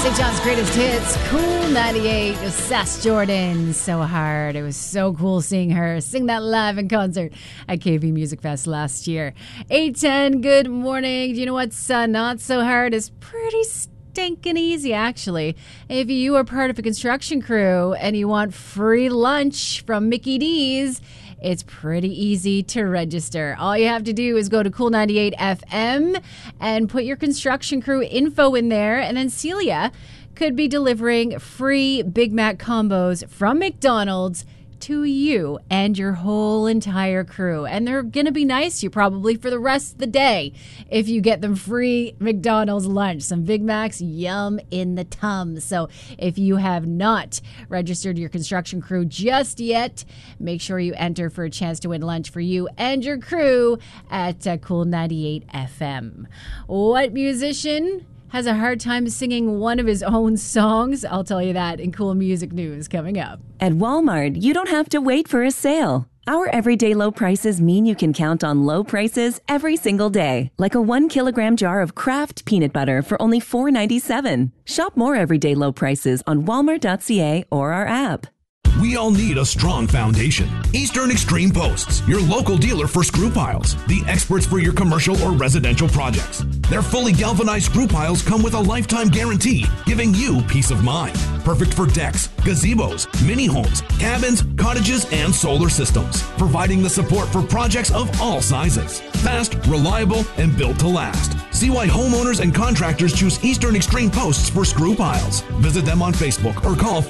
St. John's Greatest Hits, Cool 98 with Sass Jordan. So hard. It was so cool seeing her sing that live in concert at KV Music Fest last year. 8:10, good morning. Do you know what's not so hard? It's pretty stinking easy, actually. If you are part of a construction crew and you want free lunch from Mickey D's, it's pretty easy to register. All you have to do is go to Cool 98 FM and put your construction crew info in there, and then Celia could be delivering free Big Mac combos from McDonald's to you and your whole entire crew. And they're going to be nice to you probably for the rest of the day if you get them free McDonald's lunch. Some Big Macs, yum in the tum. So if you have not registered your construction crew just yet, make sure you enter for a chance to win lunch for you and your crew at Cool 98 FM. What musician has a hard time singing one of his own songs? I'll tell you that in Cool Music News coming up. At Walmart, you don't have to wait for a sale. Our everyday low prices mean you can count on low prices every single day. Like a 1 kilogram jar of Kraft peanut butter for only $4.97. Shop more everyday low prices on walmart.ca or our app. We all need a strong foundation. Eastern Extreme Posts, your local dealer for screw piles, the experts for your commercial or residential projects. Their fully galvanized screw piles come with a lifetime guarantee, giving you peace of mind. Perfect for decks, gazebos, mini homes, cabins, cottages, and solar systems, providing the support for projects of all sizes. Fast, reliable, and built to last. See why homeowners and contractors choose Eastern Extreme Posts for screw piles. Visit them on Facebook or call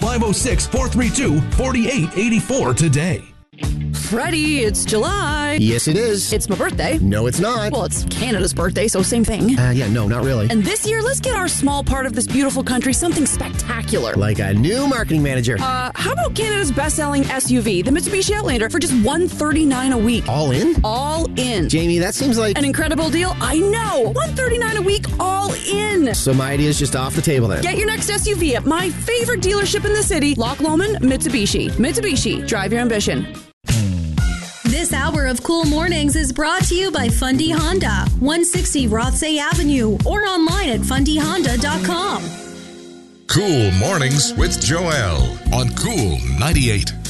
506-432-4884 today. Freddie, it's July. Yes, it is. It's my birthday. No, it's not. Well, it's Canada's birthday, so same thing. No, not really. And this year, let's get our small part of this beautiful country something spectacular. Like a new marketing manager. How about Canada's best-selling SUV, the Mitsubishi Outlander, for just $139 a week? All in? All in. Jamie, that seems like an incredible deal. I know. $139 a week, all in. So my idea is just off the table then. Get your next SUV at my favorite dealership in the city, Loch Lomond Mitsubishi. Mitsubishi, drive your ambition. This hour of Cool Mornings is brought to you by Fundy Honda, 160 Rothsay Avenue, or online at fundyhonda.com. Cool Mornings with Joelle on Cool 98.